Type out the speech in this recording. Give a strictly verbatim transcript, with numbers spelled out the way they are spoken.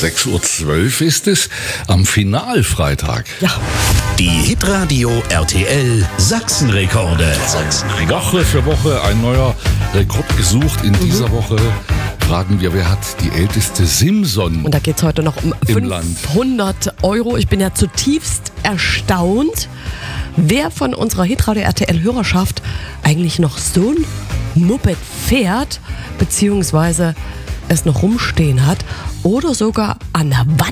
sechs Uhr zwölf ist es am Finalfreitag. Ja. Die Hitradio R T L Sachsenrekorde. Sachsenrekorde. Woche für Woche ein neuer Rekord gesucht. In dieser Woche fragen wir, wer hat die älteste Simson Und da geht es heute noch um im Land? fünfhundert Euro. Ich bin ja zutiefst erstaunt, wer von unserer Hitradio R T L-Hörerschaft eigentlich noch so ein Moped fährt, beziehungsweise es noch rumstehen hat oder sogar an der Wand